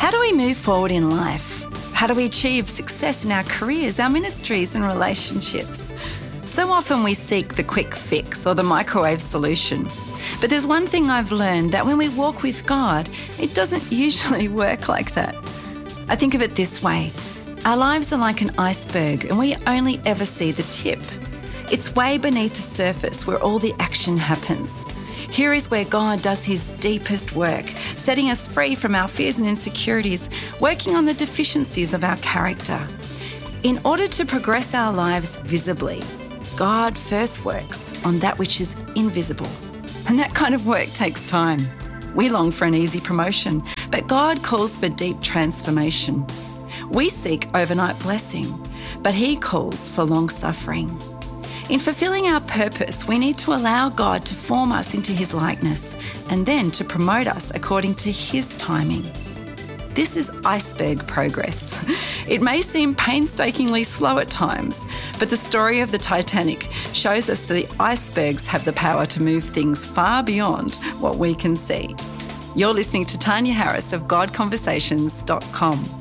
How do we move forward in life? How do we achieve success in our careers, our ministries and relationships? So often we seek the quick fix or the microwave solution. But there's one thing I've learned, that when we walk with God, it doesn't usually work like that. I think of it this way. Our lives are like an iceberg and we only ever see the tip. It's way beneath the surface where all the action happens. Here is where God does his deepest work, setting us free from our fears and insecurities, working on the deficiencies of our character. In order to progress our lives visibly, God first works on that which is invisible. And that kind of work takes time. We long for an easy promotion, but God calls for deep transformation. We seek overnight blessing, but he calls for long suffering. In fulfilling our purpose, we need to allow God to form us into his likeness and then to promote us according to his timing. This is iceberg progress. It may seem painstakingly slow at times, but the story of the Titanic shows us that the icebergs have the power to move things far beyond what we can see. You're listening to Tanya Harris of GodConversations.com.